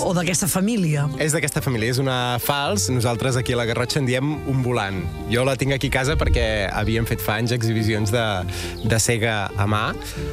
O d'aquesta família. És d'aquesta família, és una falç. Nosaltres aquí a la Garrotxa en diem un volant. Jo la tinc aquí a casa perquè havíem fet fa anys exhibicions de cega a mà,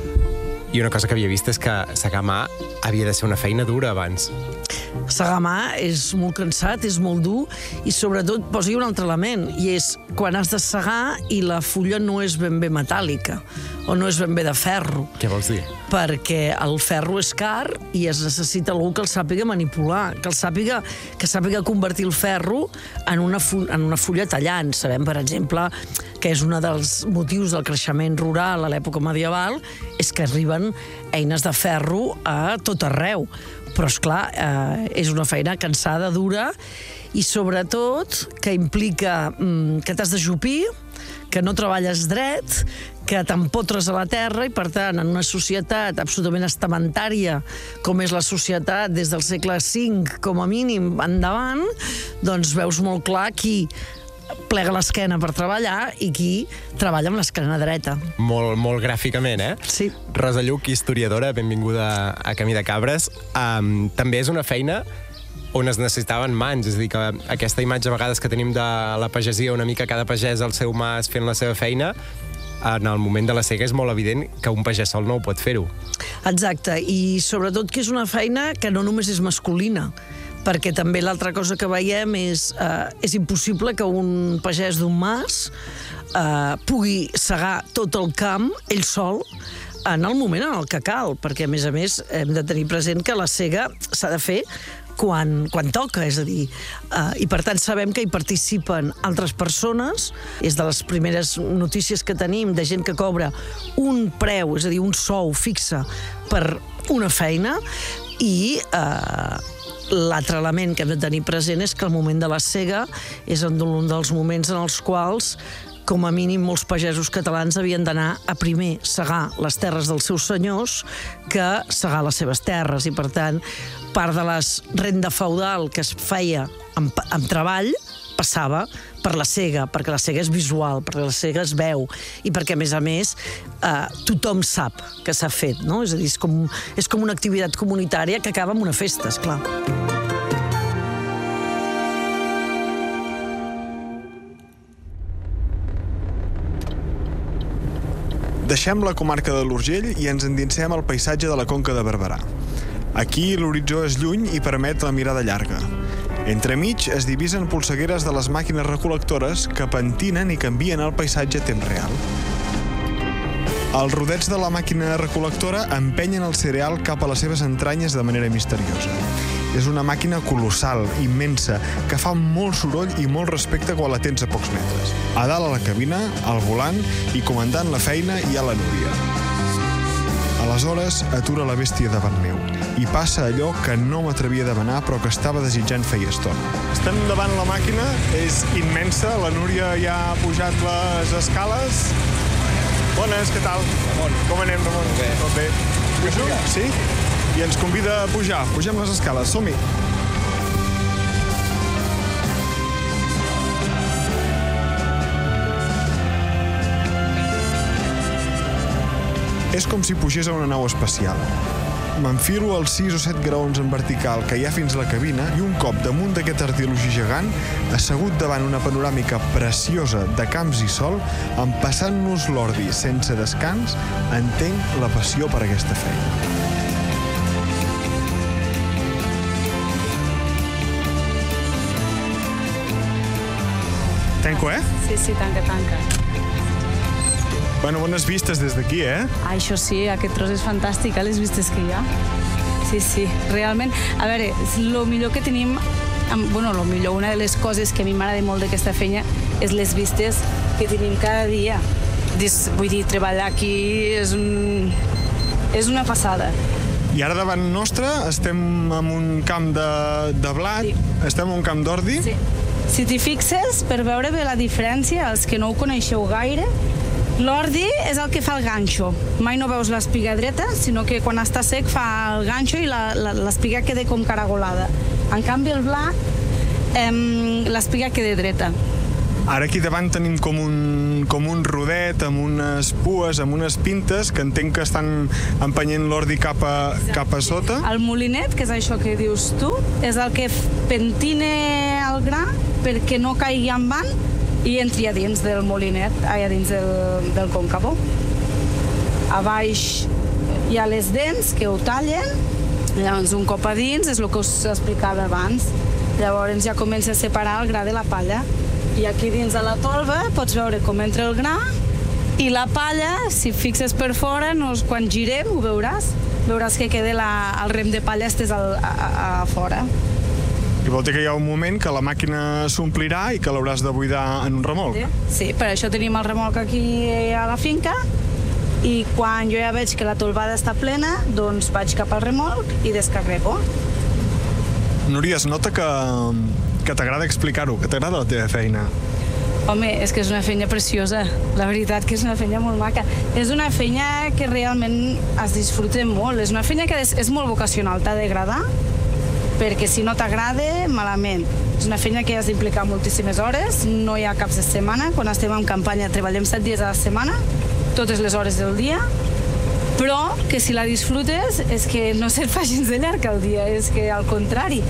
i una cosa que havia vist és que segar a mà havia de ser una feina dura abans. Segar a mà és molt cansat, és molt dur, i sobretot posa-hi un altre element, i és quan has de segar i la fulla no és ben bé metàl·lica, o no és ben bé de ferro. Què vols dir? Perquè el ferro és car i es necessita algú que el sàpiga manipular, que sàpiga convertir el ferro en una fulla tallant. Sabem, per exemple, que és un dels motius del creixement rural a l'època medieval, és que arriben eines de ferro a tot arreu. Però, esclar, és una feina cansada, dura, i sobretot que implica que t'has d'ajupir, que no treballes dret, que t'empotres a la terra, i per tant, en una societat absolutament estamentària com és la societat des del segle V, com a mínim, endavant, doncs veus molt clar qui plega l'esquena per treballar i qui treballa amb l'esquena dreta. Molt gràficament, eh? Sí. Rosa Lluch, historiadora, benvinguda a Camí de Cabres. També és una feina on es necessitaven mans, és a dir, que aquesta imatge a vegades que tenim de la pagesia, una mica cada pagès al seu mas fent la seva feina, en el moment de la sega és molt evident que un pagès sol no ho pot fer-ho. Exacte, i sobretot que és una feina que no només és masculina, perquè també l'altra cosa que veiem és impossible que un pagès d'un mas pugui segar tot el camp ell sol en el moment en el que cal, perquè a més hem de tenir present que la sega s'ha de fer quan toca, és a dir, i per tant sabem que hi participen altres persones. És de les primeres notícies que tenim de gent que cobra un preu, és a dir, un sou fixe per una feina, i l'altre element que hem de tenir present és que el moment de la sega és un dels moments en els quals, com a mínim, molts pagesos catalans havien d'anar a primer segar les terres dels seus senyors que segar les seves terres, i per tant part de la renda feudal que es feia amb treball passava per la sega, perquè la sega és visual, perquè la sega es veu, i perquè, a més, tothom sap que s'ha fet, no? És a dir, és com una activitat comunitària que acaba amb una festa, esclar. Deixem la comarca de l'Urgell i ens endinsem al paisatge de la Conca de Barberà. Aquí l'horitzó és lluny i permet la mirada llarga. Entremig es divisen polsegueres de les màquines recol·lectores que pentinen i canvien el paisatge a temps real. Els rodets de la màquina recol·lectora empenyen el cereal cap a les seves entranyes de manera misteriosa. És una màquina colossal, immensa, que fa molt soroll i molt respecte quan la tens a pocs metres. A dalt a la cabina, al volant i comandant la feina hi ha la Núria. Aleshores atura la bèstia davant meu i passa allò que no m'atrevia a demanar però que estava desitjant feia estona. Estem davant la màquina, és immensa, la Núria ja ha pujat les escales. Bones, què tal? Ramon. Com anem, Ramon? Bé. Tot bé. Pujo? Sí? I ens convida a pujar. Pugem les escales, som-hi. És com si pugés a una nau espacial. M'enfilo als 6 o 7 graons en vertical que hi ha fins a la cabina i un cop damunt d'aquest artilugi gegant, assegut davant una panoràmica preciosa de camps i sol, empassant-nos l'ordi sense descans, entenc la passió per aquesta feina. Tanco, Sí, tanca. Bueno, bones vistes des d'aquí, Això sí, aquest tros és fantàstic, les vistes que hi ha. Sí, realment. A veure, el millor que tenim, una de les coses que a mi m'agrada molt d'aquesta feina és les vistes que tenim cada dia. Vull dir, treballar aquí és una passada. I ara davant nostre estem en un camp de blat, sí. Estem en un camp d'ordi. Sí. Si t'hi fixes, per veure bé la diferència, els que no ho coneixeu gaire, l'ordi és el que fa el ganxo. Mai no veus l'espiga dreta, sinó que quan està sec fa el ganxo i l'espiga queda com caragolada. En canvi, el blat, l'espiga queda dreta. Ara aquí davant tenim com un rodet amb unes pues, amb unes pintes, que entenc que estan empenyent l'ordi cap a sota. El molinet, que és això que dius tu, és el que pentina el gra perquè no caigui en van i entri a dins del molinet, a dins del còncavo. A baix hi ha les dents que ho tallen, llavors un cop a dins és el que us explicava abans. Llavors ja comença a separar el gra de la palla. I aquí dins de la tolva pots veure com entra el gra i la palla, si fixes per fora, quan girem ho veuràs que queda el rem de palla estès a fora. I vol dir que hi ha un moment que la màquina s'omplirà i que l'hauràs de buidar en un remolc. Sí, per això tenim el remolc aquí a la finca i quan jo ja veig que la tolvada està plena, doncs vaig cap al remolc i descarrego. Núria, es nota que t'agrada explicar-ho, que t'agrada la teva feina. Home, és que és una feina preciosa. La veritat que és una feina molt maca. És una feina que realment es disfruta molt. És una feina que és molt vocacional. T'ha d'agradar, perquè si no t'agrada, malament. És una feina que has d'implicar moltíssimes hores, no hi ha caps de setmana. Quan estem en campanya treballem 7 dies a la setmana, totes les hores del dia, però que si la disfrutes és que no se't fa gens de llarg el dia, és que al contrari.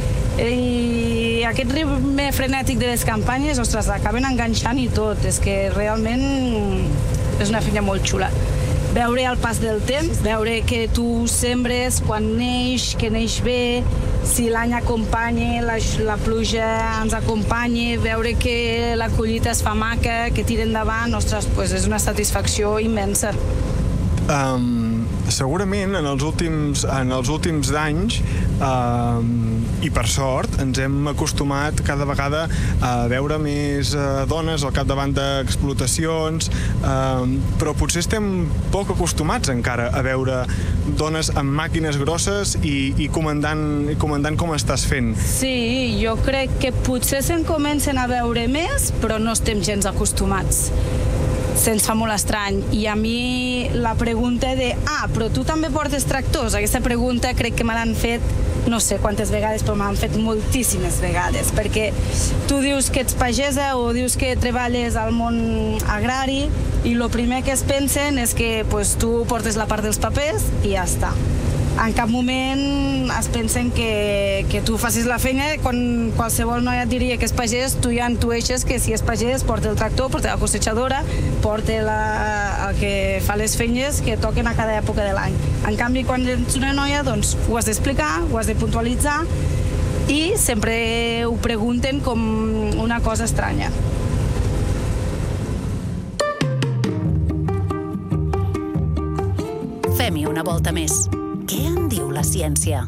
I aquest ritme frenètic de les campanyes, ostres, acaben enganxant i tot. És que realment és una feina molt xula. Veure el pas del temps, veure que tu sembres quan neix, que neix bé, si l'any acompanya, la pluja ens acompanya, veure que la collita es fa maca, que tira endavant, ostres, doncs és una satisfacció immensa. Segurament en els últims anys i per sort ens hem acostumat cada vegada a veure més dones al capdavant d'explotacions, però potser estem poc acostumats encara a veure dones amb màquines grosses i comandant com estàs fent. Sí, jo crec que potser se'n comencen a veure més, però no estem gens acostumats. Se'ns fa molt estrany. I a mi la pregunta però tu també portes tractors? Aquesta pregunta crec que me l'han fet no sé quantes vegades, però m'han fet moltíssimes vegades, perquè tu dius que ets pagesa o dius que treballes al món agrari i el primer que es pensen és que tu portes la part dels papers i ja està. En cap moment es pensen que tu facis la feina. Quan qualsevol noia et diria que és pagès, tu ja intueixes que si és pagès porta el tractor, porta la cosechadora, porta el que fa les feines que toquen a cada època de l'any. En canvi, quan ets una noia, doncs ho has d'explicar, ho has de puntualitzar i sempre ho pregunten com una cosa estranya. Fem-hi una volta més. Què en diu la ciència?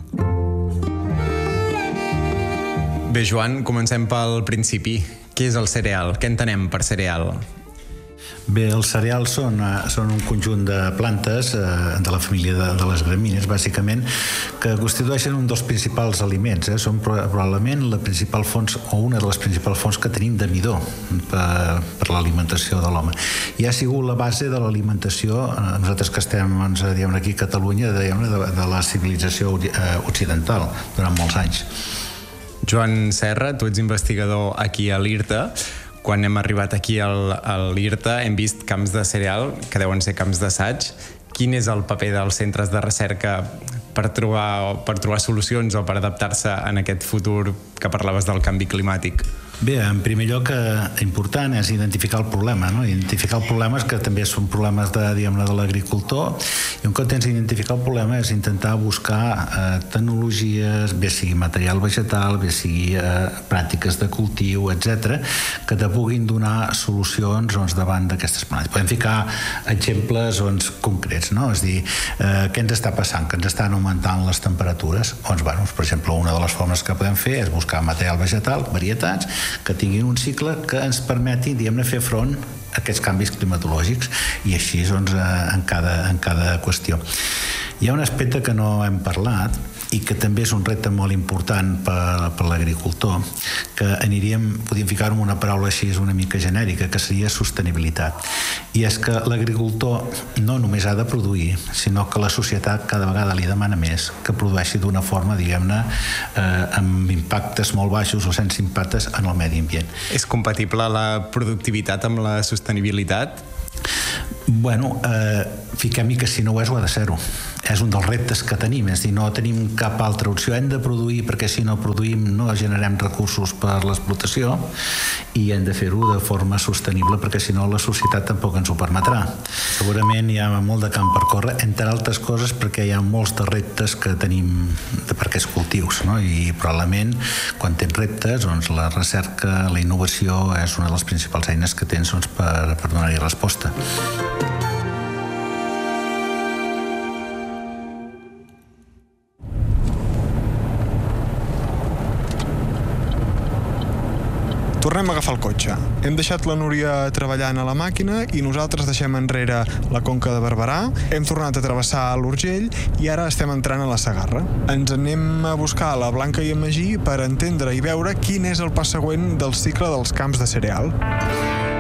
Bé, Joan, comencem pel principi. Què és el cereal? Què entenem per cereal? Bé, els cereals són un conjunt de plantes de la família de les gramínies, bàsicament, que constitueixen un dels principals aliments. Són probablement la principal font, o una de les principals fonts que tenim de midó per l'alimentació de l'home. I ha sigut la base de l'alimentació, nosaltres que estem aquí a Catalunya, de la civilització occidental durant molts anys. Joan Serra, tu ets investigador aquí a l'IRTA. Quan hem arribat aquí a l'IRTA hem vist camps de cereal, que deuen ser camps d'assaig. Quin és el paper dels centres de recerca per trobar solucions o per adaptar-se en aquest futur que parlaves del canvi climàtic? Bé, en primer lloc, important és identificar el problema, no? Identificar el problema és que també són problemes de l'agricultor, i un cop tens d'identificar el problema és intentar buscar tecnologies, bé sigui material vegetal, bé sigui pràctiques de cultiu, etc., que te puguin donar solucions davant d'aquestes problemàtiques. Podem ficar exemples concrets, no? És a dir, què ens està passant? Que ens estan augmentant les temperatures? Per exemple, una de les formes que podem fer és buscar material vegetal, varietats, que tinguin un cicle que ens permeti, fer front a aquests canvis climatològics, i així en cada qüestió. Hi ha un aspecte que no hem parlat i que també és un repte molt important per l'agricultor, que podríem ficar-ho en una paraula així una mica genèrica, que seria sostenibilitat. I és que l'agricultor no només ha de produir, sinó que la societat cada vegada li demana més que produeixi d'una forma, diguem-ne, amb impactes molt baixos o sense impactes en el medi ambient. És compatible la productivitat amb la sostenibilitat? Bueno, fiquem-hi que si no ho és, ho ha de ser-ho. És un dels reptes que tenim, és a dir, no tenim cap altra opció. Hem de produir, perquè si no produïm no generem recursos per l'explotació, i hem de fer-ho de forma sostenible, perquè si no la societat tampoc ens ho permetrà. Segurament hi ha molt de camp per córrer, entre altres coses perquè hi ha molts de reptes que tenim per aquests cultius, no? I probablement quan tens reptes, doncs, la recerca, la innovació és una de les principals eines que tens, doncs, per donar-hi resposta. Tornem a agafar el cotxe. Hem deixat la Núria treballant a la màquina i nosaltres deixem enrere la Conca de Barberà, hem tornat a travessar l'Urgell i ara estem entrant a la Segarra. Ens anem a buscar la Blanca i en Magí per entendre i veure quin és el pas següent del cicle dels camps de cereal.